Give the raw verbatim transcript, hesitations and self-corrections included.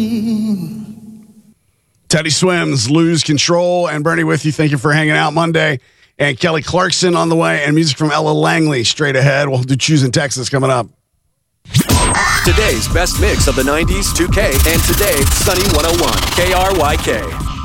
Teddy Swims, Lose Control, and Bernie with you. Thank you for hanging out Monday. And Kelly Clarkson on the way, and music from Ella Langley straight ahead. We'll do Choosing Texas coming up. Today's best mix of the nineties, two K, and today, Sunny one oh one, K R Y K.